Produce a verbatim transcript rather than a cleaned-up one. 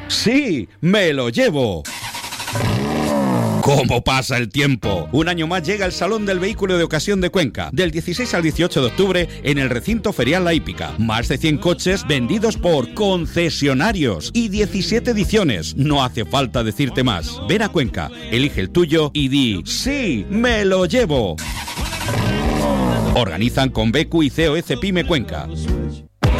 Sí, me lo llevo. ¿Cómo pasa el tiempo? Un año más llega el Salón del Vehículo de Ocasión de Cuenca, del dieciséis al dieciocho de octubre en el recinto ferial La Hípica. Más de cien coches vendidos por concesionarios y diecisiete ediciones. No hace falta decirte más. Ven a Cuenca, elige el tuyo y di ¡sí, me lo llevo! Organizan Convecu y C O E Cepime Cuenca.